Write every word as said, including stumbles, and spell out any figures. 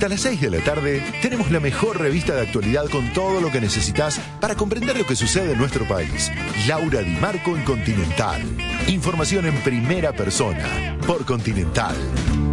Hasta las seis de la tarde tenemos la mejor revista de actualidad con todo lo que necesitas para comprender lo que sucede en nuestro país. Laura Di Marco en Continental. Información en primera persona por Continental.